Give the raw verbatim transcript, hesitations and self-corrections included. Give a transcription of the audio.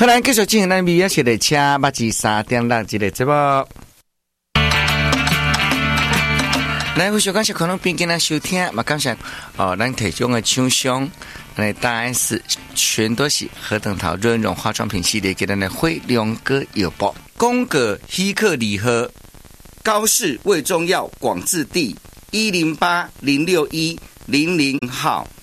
好，咱继续进行咱美乐系列车八至三点六这个节目。来，非常感谢可能并跟咱收听，嘛感谢哦，咱提供的厂商，来答案是全都是何等桃润润化妆品系列给咱的辉亮哥邮报，宫格希克礼盒，高氏胃中药广治地一零八零六一零零号。